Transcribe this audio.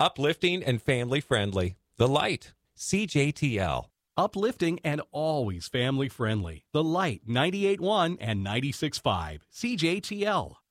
Uplifting and family friendly. The Light. CJTL. Uplifting and always family friendly. The Light 98.1 and 96.5. CJTL.